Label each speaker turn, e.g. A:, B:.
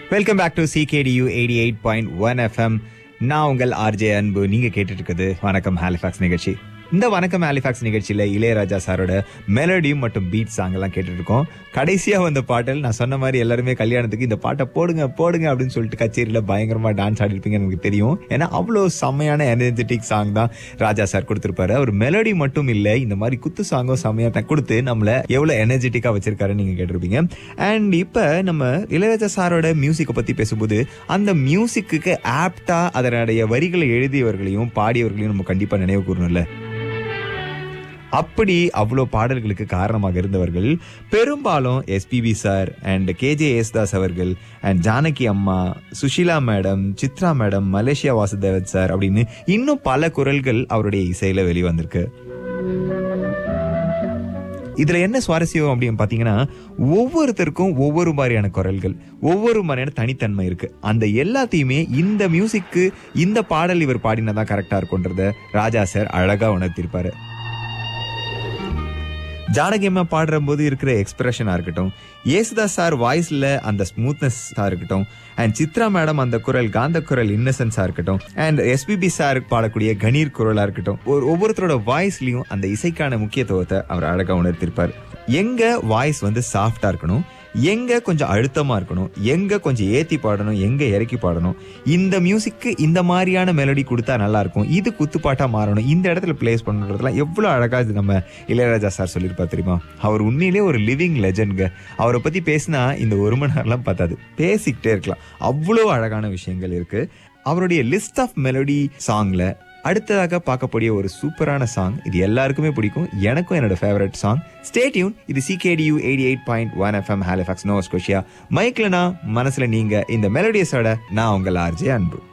A: Welcome back to CKDU 88.1 FM. நான் உங்கள் RJ அன்பு. நீங்க கேட்டுட்டு இருக்குது வணக்கம் ஹாலிஃபாக்ஸ் நிகழ்ச்சி. இந்த வணக்கம் ஹாலிஃபாக்ஸ் நிகழ்ச்சியில இளையராஜா சாரோட மெலடி மற்றும் பீட் சாங் எல்லாம் கேட்டுட்டு இருக்கோம். கடைசியா வந்த பாடல் நான் சொன்ன மாதிரி எல்லாருமே கல்யாணத்துக்கு இந்த பாட்டை போடுங்க போடுங்க அப்படின்னு சொல்லிட்டு கச்சேரியில பயங்கரமா டான்ஸ் ஆடி இருப்பீங்க எனக்கு தெரியும். ஏன்னா அவ்வளவு செம்மையான எனர்ஜெட்டிக் சாங் தான் ராஜா சார் கொடுத்திருப்பாரு. அவர் மெலடி மட்டும் இல்ல, இந்த மாதிரி குத்து சாங்கும் செம்மையா கொடுத்து நம்மள எவ்வளவு எனர்ஜெட்டிக்கா வச்சிருக்காருன்னு நீங்க கேட்டிருப்பீங்க. அண்ட் இப்ப நம்ம இளையராஜா சாரோட மியூசிக்கை பத்தி பேசும்போது அந்த மியூசிக்கு ஆப்டா அதனுடைய வரிகளை எழுதியவர்களையும் பாடியவர்களையும் நம்ம கண்டிப்பா நினைவு கூறணும்ல. அப்படி அவ்வளோ பாடல்களுக்கு காரணமாக இருந்தவர்கள் பெரும்பாலும் SPB sir and KJ Yesudas அவர்கள் அண்ட் ஜானகி அம்மா, Sushila madam, Chitra madam, Malaysia Vasudevan sir அப்படின்னு இன்னும் பல குரல்கள் அவருடைய இசையில வெளிவந்திருக்கு. இதுல என்ன சுவாரஸ்யம் அப்படின்னு பாத்தீங்கன்னா, ஒவ்வொருத்தருக்கும் ஒவ்வொரு மாதிரியான குரல்கள், ஒவ்வொரு மாதிரியான தனித்தன்மை இருக்கு. அந்த எல்லாத்தையுமே இந்த மியூசிக்கு இந்த பாடல் இவர் பாடினதான் கரெக்டா இருக்கும்ன்றத ராஜா சார் அழகா உணர்த்திருப்பாரு. ஜானகி அம்மா பாடுற போது இருக்கிற எக்ஸ்பிரஷனா இருக்கட்டும், யேசுதாஸ் சார் வாய்ஸ்ல அந்த ஸ்மூத்னஸா இருக்கட்டும், அண்ட் சித்ரா மேடம் அந்த குரல் காந்த குரல் இன்னசென்ஸா இருக்கட்டும், அண்ட் SPB சார் பாடக்கூடிய கணீர் குரலா இருக்கட்டும், ஒவ்வொருத்தரோட வாய்ஸ்லயும் அந்த இசைக்கான முக்கியத்துவத்தை அவர் அழகா உணர்த்திருப்பார். எங்க வாய்ஸ் சாஃப்டா இருக்கணும், எங்க கொஞ்சம் அழுத்தமா இருக்கணும், எங்க கொஞ்சம் ஏத்தி பாடணும், எங்க இறக்கி பாடணும், இந்த மியூசிக்கு இந்த மாதிரியான மெலடி கொடுத்தா நல்லா இருக்கும், இது குத்துப்பாட்டா மாறணும், இந்த இடத்துல பிளேஸ் பண்ணுறதுலாம் எவ்வளவு அழகா இது நம்ம இளையராஜா சார் சொல்லியிருப்பார் தெரியுமா. அவர் உண்மையிலே ஒரு லிவிங் லெஜண்ட்ங்க. அவரை பத்தி பேசினா இந்த 1 மணி நேரம்லாம் பத்தாது, பேசிக்கிட்டே இருக்கலாம். அவ்வளவு அழகான விஷயங்கள் இருக்கு அவருடைய லிஸ்ட் ஆஃப் மெலடி சாங்ல. அடுத்ததாக பார்க்கக்கூடிய ஒரு சூப்பரான சாங், இது எல்லாருக்குமே பிடிக்கும், எனக்கும் என்னோட ஃபேவரட் சாங். Stay tune. இது CKDU 88.1 FM Halifax Noah Scotia. மைக்ல நான், மனசுல நீங்க. இந்த மெலடியஸோட நான் உங்கள் ஆர்ஜே அன்பு.